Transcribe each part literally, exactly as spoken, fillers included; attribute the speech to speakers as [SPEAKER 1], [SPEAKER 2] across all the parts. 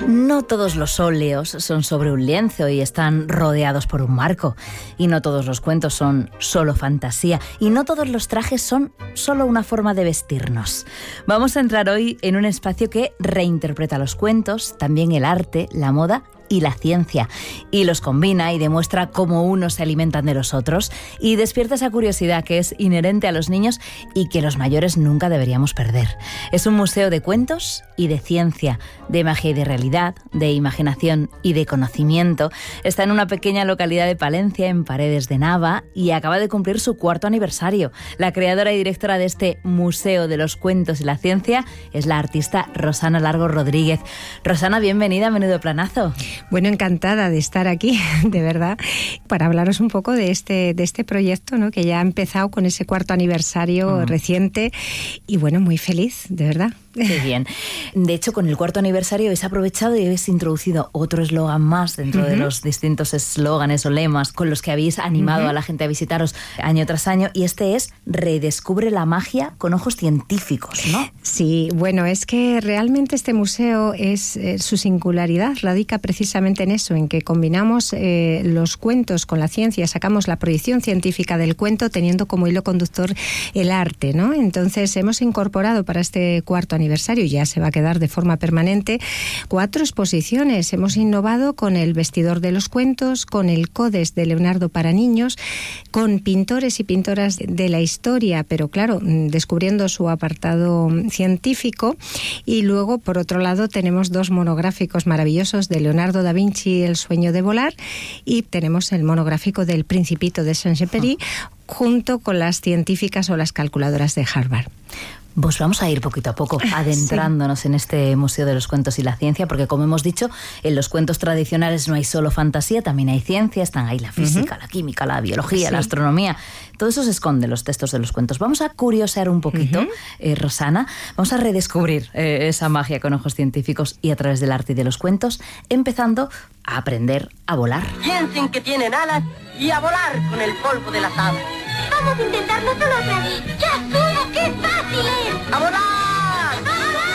[SPEAKER 1] No todos los óleos son sobre un lienzo y están rodeados por un marco. Y no todos los cuentos son solo fantasía. Y no todos los trajes son solo una forma de vestirnos. Vamos a entrar hoy en un espacio que reinterpreta los cuentos, también el arte, la moda y la ciencia, y los combina y demuestra cómo unos se alimentan de los otros y despierta esa curiosidad que es inherente a los niños y que los mayores nunca deberíamos perder. Es un museo de cuentos y de ciencia, de magia y de realidad, de imaginación y de conocimiento. Está en una pequeña localidad de Palencia, en Paredes de Nava, y acaba de cumplir su cuarto aniversario. La creadora y directora de este Museo de los Cuentos y la Ciencia es la artista Rosana Largo Rodríguez. Rosana, bienvenida a Menudo Planazo.
[SPEAKER 2] Bueno, encantada de estar aquí, de verdad, para hablaros un poco de este, de este proyecto, ¿no?, que ya ha empezado con ese cuarto aniversario mm. reciente y bueno, muy feliz, de verdad.
[SPEAKER 1] Qué bien. De hecho, con el cuarto aniversario habéis aprovechado y habéis introducido otro eslogan más dentro uh-huh. de los distintos eslóganes o lemas con los que habéis animado uh-huh. a la gente a visitaros año tras año, y este es Redescubre la magia con ojos científicos, ¿no?
[SPEAKER 2] Sí, bueno, es que realmente este museo, es eh, su singularidad radica precisamente en eso, en que combinamos eh, los cuentos con la ciencia, sacamos la proyección científica del cuento teniendo como hilo conductor el arte, ¿no? Entonces hemos incorporado para este cuarto aniversario aniversario, ya se va a quedar de forma permanente, cuatro exposiciones. Hemos innovado con el Vestidor de los Cuentos, con el Codes de Leonardo para niños, con pintores y pintoras de la historia, pero claro, descubriendo su apartado científico. Y luego, por otro lado, tenemos dos monográficos maravillosos de Leonardo da Vinci, El sueño de volar, y tenemos el monográfico del Principito de Saint-Exupéry, junto con las científicas o las calculadoras de Harvard.
[SPEAKER 1] Pues vamos a ir poquito a poco adentrándonos sí. en este Museo de los Cuentos y la Ciencia, porque como hemos dicho, en los cuentos tradicionales no hay solo fantasía, también hay ciencia, están ahí la física, uh-huh. la química, la biología, sí. la astronomía. Todo eso se esconde en los textos de los cuentos. Vamos a curiosear un poquito, uh-huh. eh, Rosana, vamos a redescubrir eh, esa magia con ojos científicos y a través del arte y de los cuentos, empezando a aprender a volar.
[SPEAKER 3] Piensen que tienen alas y a volar con el polvo de las aves.
[SPEAKER 4] Vamos a intentarlo solo otra vez. ¡Ya sé! ¡Qué fácil es!
[SPEAKER 3] ¡A volar!
[SPEAKER 4] ¡A volar!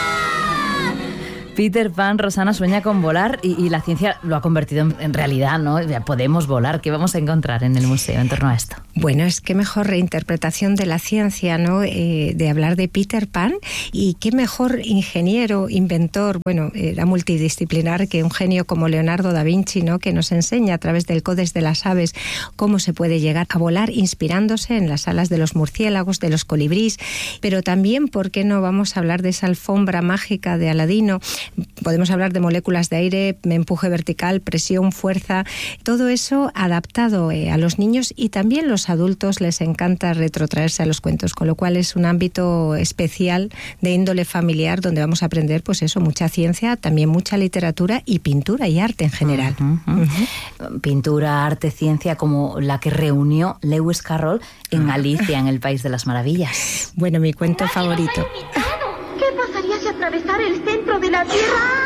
[SPEAKER 1] Peter Pan, Rosana, sueña con volar y, y la ciencia lo ha convertido en, en realidad, ¿no? Ya podemos volar. ¿Qué vamos a encontrar en el museo en torno a esto?
[SPEAKER 2] Bueno, es que mejor reinterpretación de la ciencia, ¿no? Eh, de hablar de Peter Pan, y qué mejor ingeniero, inventor, bueno, era multidisciplinar que un genio como Leonardo da Vinci, ¿no?, que nos enseña a través del Codes de las aves cómo se puede llegar a volar inspirándose en las alas de los murciélagos, de los colibrís, pero también, ¿por qué no vamos a hablar de esa alfombra mágica de Aladino? Podemos hablar de moléculas de aire, empuje vertical, presión, fuerza, todo eso adaptado eh, a los niños, y también los adultos les encanta retrotraerse a los cuentos, con lo cual es un ámbito especial de índole familiar donde vamos a aprender, pues eso, mucha ciencia, también mucha literatura y pintura y arte en general.
[SPEAKER 1] Uh-huh, uh-huh. Uh-huh. Pintura, arte, ciencia, como la que reunió Lewis Carroll en Alicia en el País de las Maravillas.
[SPEAKER 2] Bueno, mi cuento favorito.
[SPEAKER 4] ¿Qué pasaría si atravesara el centro de la Tierra?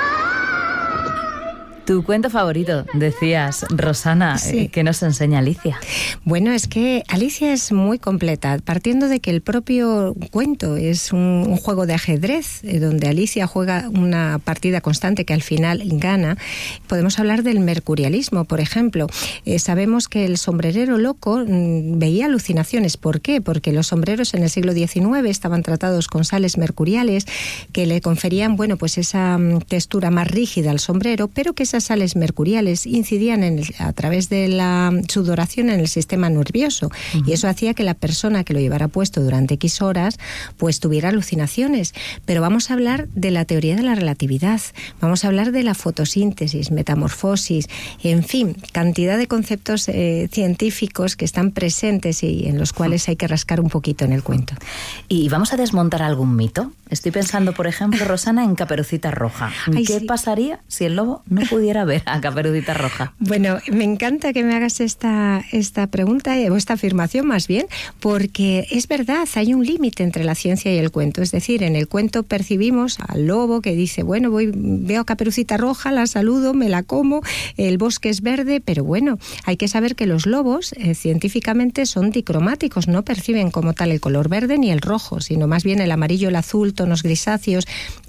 [SPEAKER 1] Tu cuento favorito, decías, Rosana, sí. eh, ¿qué nos enseña Alicia?
[SPEAKER 2] Bueno, es que Alicia es muy completa, partiendo de que el propio cuento es un, un juego de ajedrez, eh, donde Alicia juega una partida constante que al final gana. Podemos hablar del mercurialismo, por ejemplo. Eh, sabemos que el sombrerero loco mm, veía alucinaciones. ¿Por qué? Porque los sombreros en el siglo diecinueve estaban tratados con sales mercuriales que le conferían, bueno, pues esa mm, textura más rígida al sombrero, pero que esas sales mercuriales incidían en el, a través de la sudoración en el sistema nervioso, uh-huh. y eso hacía que la persona que lo llevara puesto durante X horas pues tuviera alucinaciones. Pero vamos a hablar de la teoría de la relatividad, vamos a hablar de la fotosíntesis, metamorfosis, en fin, cantidad de conceptos eh, científicos que están presentes y en los cuales hay que rascar un poquito en el cuento.
[SPEAKER 1] ¿Y vamos a desmontar algún mito? Estoy pensando, por ejemplo, Rosana, en Caperucita Roja. Ay, ¿Qué sí. pasaría si el lobo no pudiera ver a Caperucita Roja?
[SPEAKER 2] Bueno, me encanta que me hagas esta, esta pregunta, o esta afirmación más bien, porque es verdad, hay un límite entre la ciencia y el cuento. Es decir, en el cuento percibimos al lobo que dice, bueno, voy, veo a Caperucita Roja, la saludo, me la como, el bosque es verde, pero bueno, hay que saber que los lobos eh, científicamente son dicromáticos, no perciben como tal el color verde ni el rojo, sino más bien el amarillo, el azul, tonos grisáceos,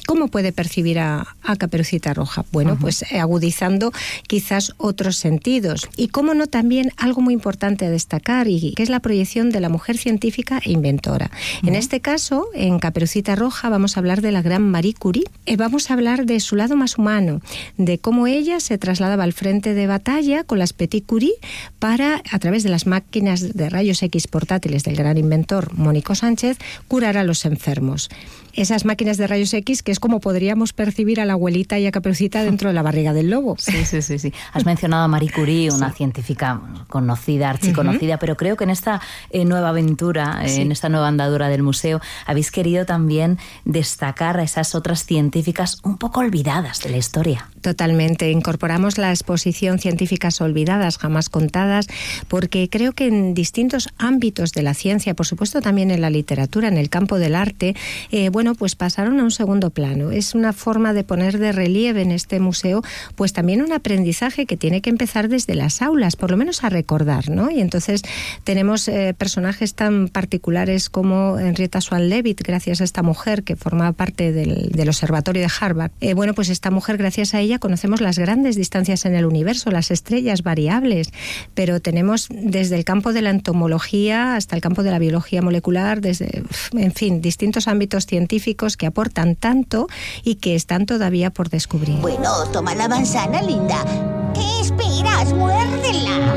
[SPEAKER 2] ¿Cómo puede percibir a, a Caperucita Roja? Bueno, uh-huh. pues eh, agudizando quizás otros sentidos. Y cómo no, también algo muy importante a destacar, y que es la proyección de la mujer científica e inventora. Uh-huh. En este caso, en Caperucita Roja, vamos a hablar de la gran Marie Curie. Eh, vamos a hablar de su lado más humano, de cómo ella se trasladaba al frente de batalla con las Petit Curie para, a través de las máquinas de rayos X portátiles del gran inventor Mónico Sánchez, curar a los enfermos. Esas máquinas de rayos X, que es como podríamos percibir a la abuelita y a Caperucita dentro de la barriga del lobo.
[SPEAKER 1] Sí, sí, sí, sí. Has mencionado a Marie Curie, una sí. científica conocida, archiconocida, uh-huh. pero creo que en esta eh, nueva aventura, eh, sí. en esta nueva andadura del museo, habéis querido también destacar a esas otras científicas un poco olvidadas de la historia.
[SPEAKER 2] Totalmente. Incorporamos la exposición Científicas olvidadas, jamás contadas, porque creo que en distintos ámbitos de la ciencia, por supuesto también en la literatura, en el campo del arte, eh, bueno, Bueno, pues pasaron a un segundo plano. Es una forma de poner de relieve en este museo, pues también un aprendizaje que tiene que empezar desde las aulas, por lo menos a recordar, ¿no? Y entonces tenemos eh, personajes tan particulares como Henrietta Swan Leavitt, gracias a esta mujer que formaba parte del, del observatorio de Harvard. Eh, bueno, pues esta mujer, gracias a ella, conocemos las grandes distancias en el universo, las estrellas variables, pero tenemos desde el campo de la entomología hasta el campo de la biología molecular, desde, en fin, distintos ámbitos científicos que aportan tanto y que están todavía por descubrir.
[SPEAKER 5] Bueno, toma la manzana, linda. ¿Qué esperas? ¡Muérdela!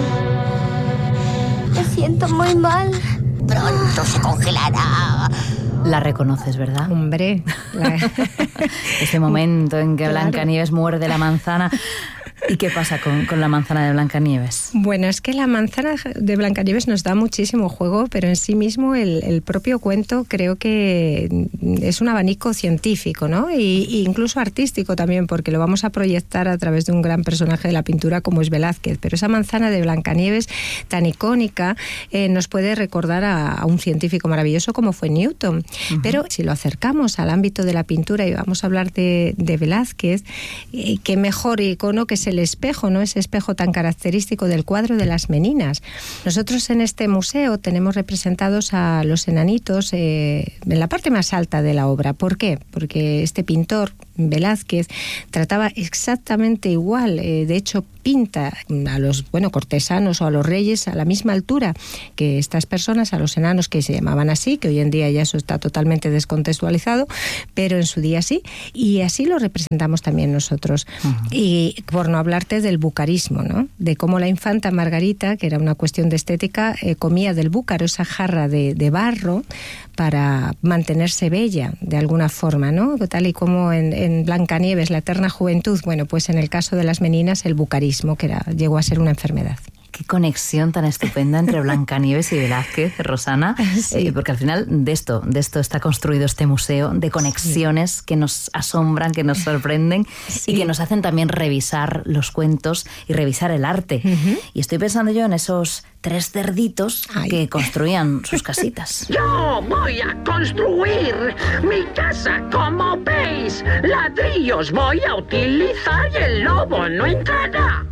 [SPEAKER 4] Me siento muy mal.
[SPEAKER 5] Pronto se congelará.
[SPEAKER 1] La reconoces, ¿verdad?
[SPEAKER 2] Hombre. La...
[SPEAKER 1] Ese momento en que
[SPEAKER 2] Claro.
[SPEAKER 1] Blancanieves muerde la manzana. ¿Y qué pasa con, con la manzana de Blancanieves?
[SPEAKER 2] Bueno, es que la manzana de Blancanieves nos da muchísimo juego, pero en sí mismo el, el propio cuento creo que es un abanico científico, ¿no? Y, y incluso artístico también, porque lo vamos a proyectar a través de un gran personaje de la pintura como es Velázquez. Pero esa manzana de Blancanieves tan icónica eh, nos puede recordar a, a un científico maravilloso como fue Newton. Uh-huh. Pero si lo acercamos al ámbito de la pintura y vamos a hablar de, de Velázquez, eh, qué mejor icono que es el espejo, ¿no? Ese espejo tan característico del cuadro de las Meninas. Nosotros en este museo tenemos representados a los enanitos eh, en la parte más alta de la obra. ¿Por qué? Porque este pintor, Velázquez, trataba exactamente igual, eh, de hecho pinta a los bueno cortesanos o a los reyes a la misma altura que estas personas, a los enanos, que se llamaban así, que hoy en día ya eso está totalmente descontextualizado, pero en su día sí, y así lo representamos también nosotros. Uh-huh. Y por no hablarte del bucarismo, ¿no? De cómo la infanta Margarita, que era una cuestión de estética, eh, comía del búcaro, esa jarra de, de barro, para mantenerse bella de alguna forma, ¿no? Tal y como en, en Blancanieves, la eterna juventud, bueno, pues en el caso de las Meninas, el bucarismo, que era, llegó a ser una enfermedad.
[SPEAKER 1] Qué conexión tan estupenda entre Blancanieves y Velázquez, Rosana, sí. eh, porque al final de esto, de esto está construido este museo, de conexiones sí. que nos asombran, que nos sorprenden sí. y que nos hacen también revisar los cuentos y revisar el arte. Uh-huh. Y estoy pensando yo en esos tres cerditos Ay. que construían sus casitas.
[SPEAKER 6] Yo voy a construir mi casa, como veis. Ladrillos voy a utilizar y el lobo no entrará.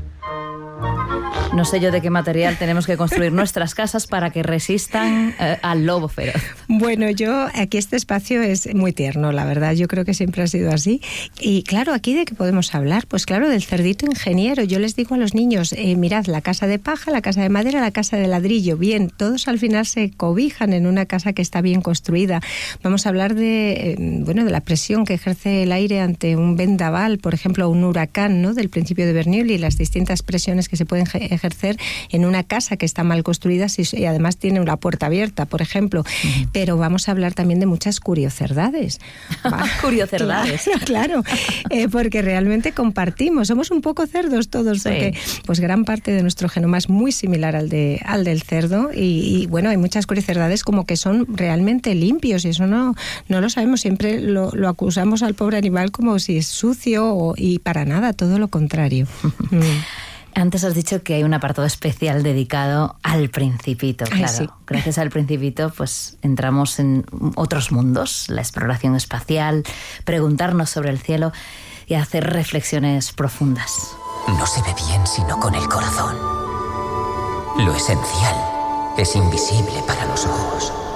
[SPEAKER 1] No sé yo de qué material tenemos que construir nuestras casas para que resistan eh, al lobo feroz.
[SPEAKER 2] Bueno, yo, aquí este espacio es muy tierno, la verdad. Yo creo que siempre ha sido así. Y claro, ¿aquí de qué podemos hablar? Pues claro, del cerdito ingeniero. Yo les digo a los niños, eh, mirad, la casa de paja, la casa de madera, la casa de ladrillo. Bien, todos al final se cobijan en una casa que está bien construida. Vamos a hablar de, eh, bueno, de la presión que ejerce el aire ante un vendaval, por ejemplo, un huracán, ¿no? Del principio de Bernoulli, las distintas presiones que se pueden ejercer en una casa que está mal construida y además tiene una puerta abierta, por ejemplo. Uh-huh. Pero vamos a hablar también de muchas curioserdades.
[SPEAKER 1] Curioserdades.
[SPEAKER 2] Claro, claro. Eh, porque realmente compartimos. Somos un poco cerdos todos, sí. porque pues gran parte de nuestro genoma es muy similar al, de, al del cerdo y, y bueno, hay muchas curioserdades como que son realmente limpios y eso no, no lo sabemos. Siempre lo, lo acusamos al pobre animal como si es sucio o, y para nada, todo lo contrario. mm.
[SPEAKER 1] Antes has dicho que hay un apartado especial dedicado al Principito. Claro,
[SPEAKER 2] Ay, sí.
[SPEAKER 1] Gracias al Principito pues entramos en otros mundos, la exploración espacial, preguntarnos sobre el cielo y hacer reflexiones profundas.
[SPEAKER 7] No se ve bien sino con el corazón. Lo esencial es invisible para los ojos.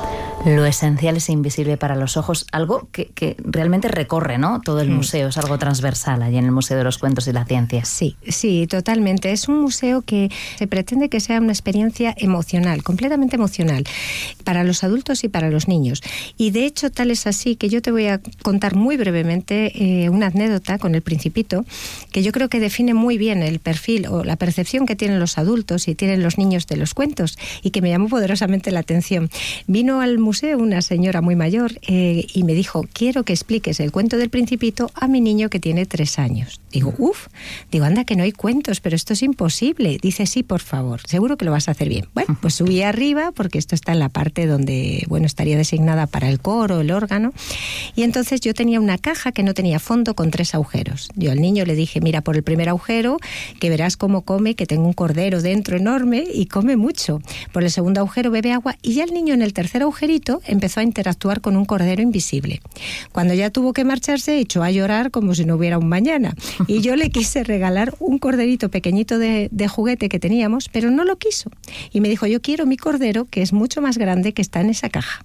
[SPEAKER 1] Lo esencial es invisible para los ojos, algo que, que realmente recorre, ¿no?, todo el museo, es algo transversal allí en el Museo de los Cuentos y la Ciencia.
[SPEAKER 2] Sí, sí, totalmente. Es un museo que se pretende que sea una experiencia emocional, completamente emocional, para los adultos y para los niños. Y de hecho tal es así que yo te voy a contar muy brevemente eh, una anécdota con El Principito, que yo creo que define muy bien el perfil o la percepción que tienen los adultos y tienen los niños de los cuentos, y que me llamó poderosamente la atención. Vino al museo una señora muy mayor eh, y me dijo: quiero que expliques el cuento del Principito a mi niño que tiene tres años. Digo, uff, digo, anda que no hay cuentos, pero esto es imposible. Dice, sí, por favor, seguro que lo vas a hacer bien. Bueno, pues subí arriba, porque esto está en la parte donde, bueno, estaría designada para el coro, el órgano, y entonces yo tenía una caja que no tenía fondo con tres agujeros. Yo al niño le dije, mira por el primer agujero, que verás cómo come, que tengo un cordero dentro enorme y come mucho. Por el segundo agujero bebe agua, y ya el niño en el tercer agujerito empezó a interactuar con un cordero invisible. Cuando ya tuvo que marcharse, echó a llorar como si no hubiera un mañana. Y yo le quise regalar un corderito pequeñito de, de juguete que teníamos, pero no lo quiso. Y me dijo, yo quiero mi cordero, que es mucho más grande, que está en esa caja.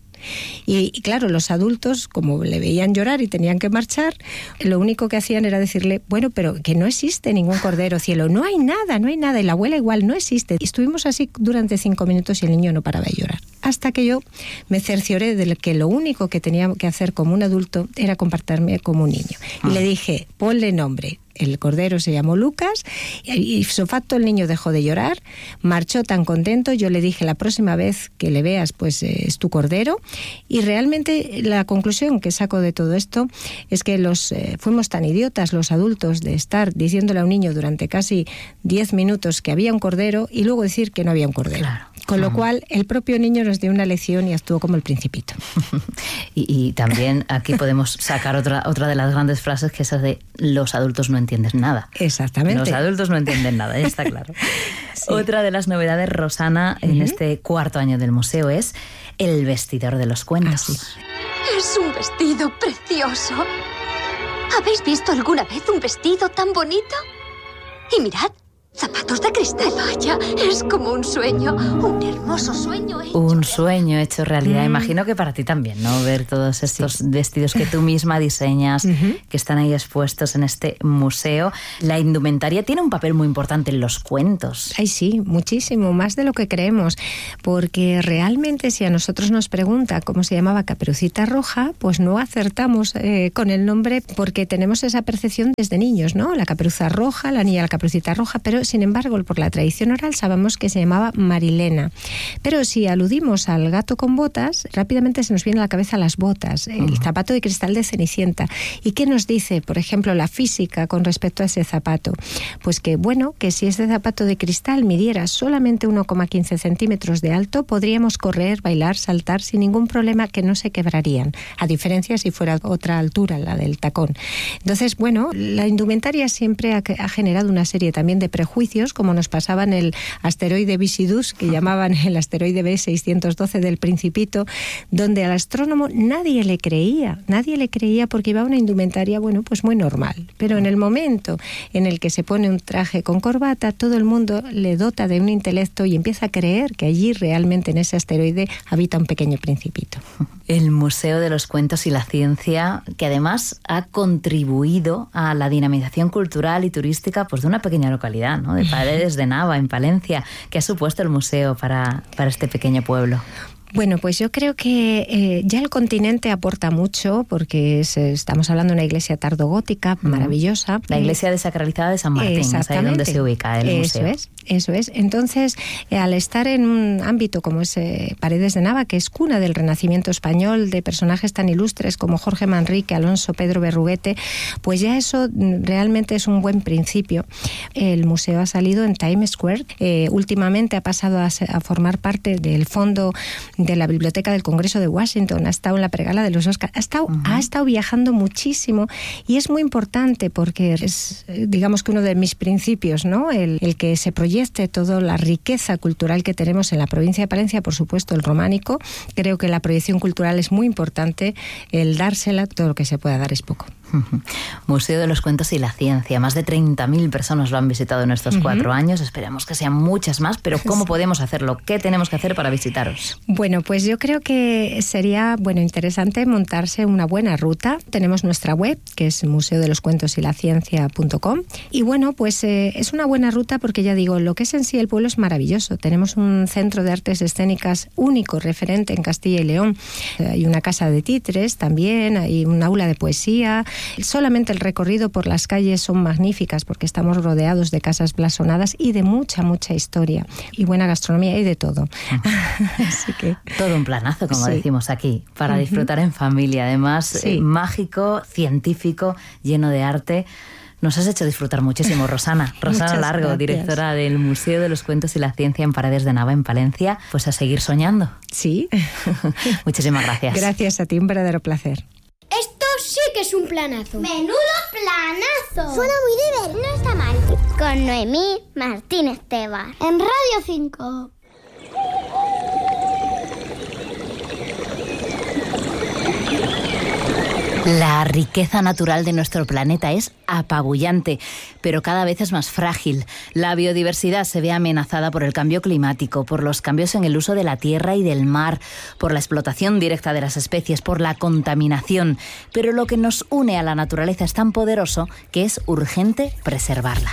[SPEAKER 2] Y, y claro, los adultos, como le veían llorar y tenían que marchar, lo único que hacían era decirle, bueno, pero que no existe ningún cordero, cielo, no hay nada, no hay nada, y la abuela igual no existe. Y estuvimos así durante cinco minutos y el niño no paraba de llorar. Hasta que yo me cercioré de que lo único que tenía que hacer como un adulto era comportarme como un niño. Y ah. le dije, ponle nombre. El cordero se llamó Lucas, y sofacto el niño dejó de llorar, marchó tan contento. Yo le dije, la próxima vez que le veas, pues eh, es tu cordero. Y realmente la conclusión que saco de todo esto es que los eh, fuimos tan idiotas los adultos de estar diciéndole a un niño durante casi diez minutos que había un cordero y luego decir que no había un cordero. Claro. Con lo cual, el propio niño nos dio una lección y actuó como el Principito.
[SPEAKER 1] y, y también aquí podemos sacar otra, otra de las grandes frases, que es esa de los adultos no entienden nada.
[SPEAKER 2] Exactamente.
[SPEAKER 1] Los adultos no entienden nada, ya está claro. Sí. Otra de las novedades, Rosana, en uh-huh. este cuarto año del museo es el vestidor de los cuentos.
[SPEAKER 2] Ah, sí.
[SPEAKER 4] Es un vestido precioso. ¿Habéis visto alguna vez un vestido tan bonito? Y mirad, zapatos de cristal. Vaya, es como un sueño, un hermoso sueño hecho.
[SPEAKER 1] Un sueño hecho realidad. Mm. Imagino que para ti también, ¿no? Ver todos estos sí. vestidos que tú misma diseñas, uh-huh. que están ahí expuestos en este museo. La indumentaria tiene un papel muy importante en los cuentos.
[SPEAKER 2] Ay, sí, muchísimo, más de lo que creemos. Porque realmente, si a nosotros nos pregunta cómo se llamaba Caperucita Roja, pues no acertamos eh, con el nombre, porque tenemos esa percepción desde niños, ¿no? La Caperuza Roja, la niña la Caperucita Roja, pero sin embargo, por la tradición oral sabemos que se llamaba Marilena. Pero si aludimos al gato con botas, rápidamente se nos viene a la cabeza las botas, el uh-huh. zapato de cristal de Cenicienta. ¿Y qué nos dice, por ejemplo, la física con respecto a ese zapato? Pues que, bueno, que si ese zapato de cristal midiera solamente uno coma quince centímetros de alto, podríamos correr, bailar, saltar sin ningún problema, que no se quebrarían, a diferencia si fuera otra altura, la del tacón. Entonces, bueno, la indumentaria siempre ha, ha generado una serie también de prejuicios, como nos pasaba en el asteroide Visidus, que llamaban el asteroide B seiscientos doce del Principito, donde al astrónomo nadie le creía, nadie le creía porque iba una indumentaria, bueno, pues muy normal. Pero en el momento en el que se pone un traje con corbata, todo el mundo le dota de un intelecto y empieza a creer que allí realmente en ese asteroide habita un pequeño Principito.
[SPEAKER 1] El Museo de los Cuentos y la Ciencia, que además ha contribuido a la dinamización cultural y turística, pues, de una pequeña localidad, ¿no? De Paredes de Nava, en Palencia. ¿Qué ha supuesto el museo para, para este pequeño pueblo?
[SPEAKER 2] Bueno, pues yo creo que eh, ya el continente aporta mucho, porque es, estamos hablando de una iglesia tardogótica maravillosa.
[SPEAKER 1] La iglesia desacralizada de San Martín, es ahí donde se ubica el
[SPEAKER 2] eso
[SPEAKER 1] museo.
[SPEAKER 2] Eso es, eso es. Entonces, eh, al estar en un ámbito como es eh, Paredes de Nava, que es cuna del Renacimiento español, de personajes tan ilustres como Jorge Manrique, Alonso, Pedro Berruguete, pues ya eso realmente es un buen principio. El museo ha salido en Times Square, eh, últimamente ha pasado a, a formar parte del fondo de la Biblioteca del Congreso de Washington, ha estado en la pregala de los Oscars, ha estado, uh-huh. ha estado viajando muchísimo, y es muy importante porque es, digamos que uno de mis principios, ¿no? El, el que se proyecte toda la riqueza cultural que tenemos en la provincia de Palencia, por supuesto el románico. Creo que la proyección cultural es muy importante, el dársela, todo lo que se pueda dar es poco.
[SPEAKER 1] Museo de los Cuentos y la Ciencia. Más de treinta mil personas lo han visitado en estos uh-huh. cuatro años. Esperamos que sean muchas más, pero ¿cómo podemos hacerlo? ¿Qué tenemos que hacer para visitaros?
[SPEAKER 2] Bueno, pues yo creo que sería bueno interesante montarse una buena ruta. Tenemos nuestra web, que es museo de los cuentos y la ciencia punto com. Y bueno, pues eh, es una buena ruta porque ya digo, lo que es en sí el pueblo es maravilloso. Tenemos un centro de artes escénicas único, referente en Castilla y León. Hay una casa de títeres también, hay un aula de poesía. Solamente el recorrido por las calles son magníficas porque estamos rodeados de casas blasonadas y de mucha, mucha historia. Y buena gastronomía y de todo. Así que...
[SPEAKER 1] Todo un planazo, como
[SPEAKER 2] sí.
[SPEAKER 1] decimos aquí, para uh-huh. disfrutar en familia. Además, sí. eh, mágico, científico, lleno de arte. Nos has hecho disfrutar muchísimo, Rosana. Rosana
[SPEAKER 2] Muchas
[SPEAKER 1] Largo,
[SPEAKER 2] gracias.
[SPEAKER 1] Directora del Museo de los Cuentos y la Ciencia en Paredes de Nava, en Palencia. Pues a seguir soñando.
[SPEAKER 2] Sí.
[SPEAKER 1] Muchísimas gracias.
[SPEAKER 2] Gracias a ti, un verdadero placer.
[SPEAKER 8] Esto sí que es un planazo.
[SPEAKER 5] ¡Menudo planazo!
[SPEAKER 8] Suena muy divertido.
[SPEAKER 5] No está mal. Con Noemí Martínez Tebas.
[SPEAKER 8] En Radio cinco.
[SPEAKER 1] La riqueza natural de nuestro planeta es apabullante, pero cada vez es más frágil. La biodiversidad se ve amenazada por el cambio climático, por los cambios en el uso de la tierra y del mar, por la explotación directa de las especies, por la contaminación. Pero lo que nos une a la naturaleza es tan poderoso que es urgente preservarla.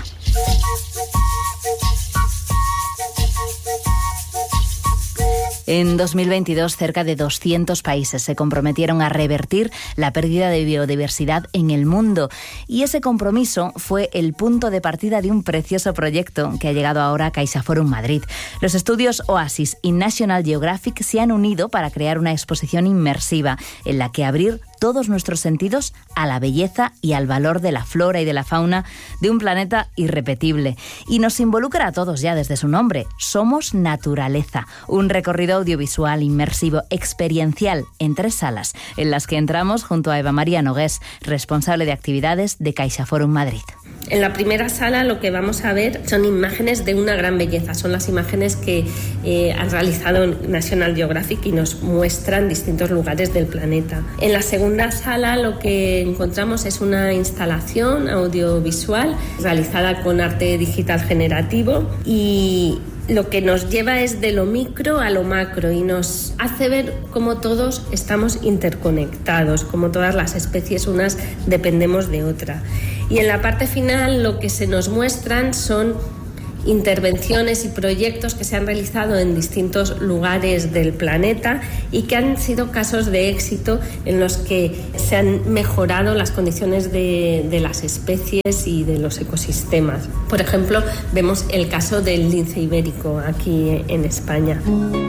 [SPEAKER 1] En dos mil veintidós, cerca de doscientos países se comprometieron a revertir la pérdida de biodiversidad en el mundo. Y ese compromiso fue el punto de partida de un precioso proyecto que ha llegado ahora a CaixaForum Madrid. Los estudios Oasis y National Geographic se han unido para crear una exposición inmersiva en la que abrir todos nuestros sentidos a la belleza y al valor de la flora y de la fauna de un planeta irrepetible. Y nos involucra a todos ya desde su nombre. Somos Naturaleza, un recorrido audiovisual inmersivo experiencial en tres salas, en las que entramos junto a Eva María Nogués, responsable de actividades de CaixaForum Madrid.
[SPEAKER 9] En la primera sala lo que vamos a ver son imágenes de una gran belleza, son las imágenes que eh, han realizado National Geographic y nos muestran distintos lugares del planeta. En la segunda sala lo que encontramos es una instalación audiovisual realizada con arte digital generativo y lo que nos lleva es de lo micro a lo macro y nos hace ver cómo todos estamos interconectados, cómo todas las especies unas dependemos de otra. Y en la parte final lo que se nos muestran son intervenciones y proyectos que se han realizado en distintos lugares del planeta y que han sido casos de éxito en los que se han mejorado las condiciones de, de las especies y de los ecosistemas. Por ejemplo, vemos el caso del lince ibérico aquí en España.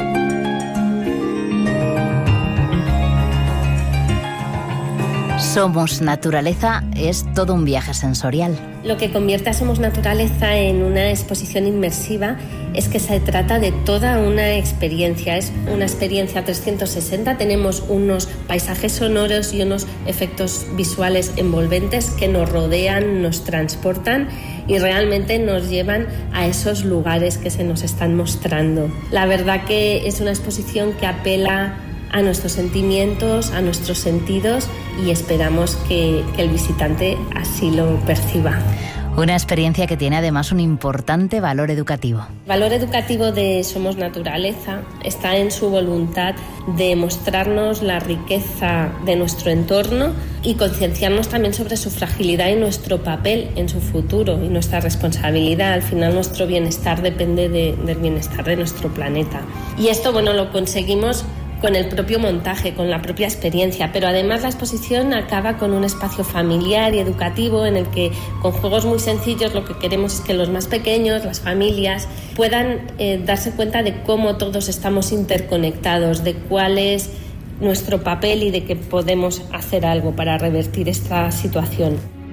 [SPEAKER 1] Somos Naturaleza es todo un viaje sensorial.
[SPEAKER 9] Lo que convierte a Somos Naturaleza en una exposición inmersiva es que se trata de toda una experiencia. Es una experiencia trescientos sesenta. Tenemos unos paisajes sonoros y unos efectos visuales envolventes que nos rodean, nos transportan y realmente nos llevan a esos lugares que se nos están mostrando. La verdad que es una exposición que apela a nuestros sentimientos, a nuestros sentidos y esperamos que, que el visitante así lo perciba.
[SPEAKER 1] Una experiencia que tiene además un importante valor educativo.
[SPEAKER 9] El valor educativo de Somos Naturaleza está en su voluntad de mostrarnos la riqueza de nuestro entorno y concienciarnos también sobre su fragilidad y nuestro papel en su futuro y nuestra responsabilidad. Al final nuestro bienestar depende de, del bienestar de nuestro planeta. Y esto, bueno, lo conseguimos con el propio montaje, con la propia experiencia, pero además la exposición acaba con un espacio familiar y educativo en el que con juegos muy sencillos lo que queremos es que los más pequeños, las familias, puedan eh, darse cuenta de cómo todos estamos interconectados, de cuál es nuestro papel y de que podemos hacer algo para revertir esta situación.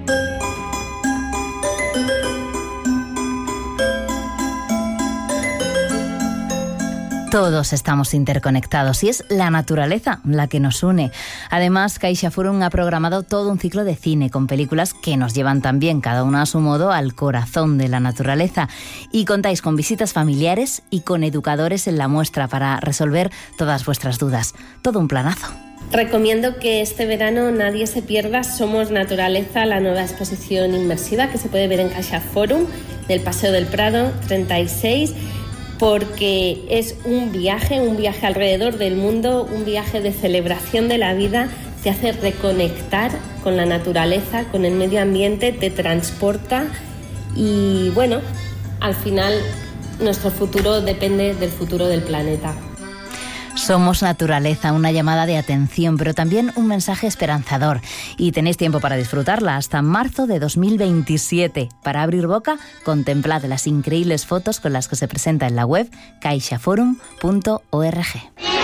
[SPEAKER 1] Todos estamos interconectados y es la naturaleza la que nos une. Además, CaixaForum ha programado todo un ciclo de cine con películas que nos llevan también, cada una a su modo, al corazón de la naturaleza. Y contáis con visitas familiares y con educadores en la muestra para resolver todas vuestras dudas. Todo un planazo.
[SPEAKER 9] Recomiendo que este verano nadie se pierda Somos Naturaleza, la nueva exposición inmersiva que se puede ver en CaixaForum del Paseo del Prado treinta y seis, porque es un viaje, un viaje alrededor del mundo, un viaje de celebración de la vida, te hace reconectar con la naturaleza, con el medio ambiente, te transporta y bueno, al final nuestro futuro depende del futuro del planeta.
[SPEAKER 1] Somos Naturaleza, una llamada de atención, pero también un mensaje esperanzador. Y tenéis tiempo para disfrutarla hasta marzo de dos mil veintisiete. Para abrir boca, contemplad las increíbles fotos con las que se presenta en la web caixaforum punto org.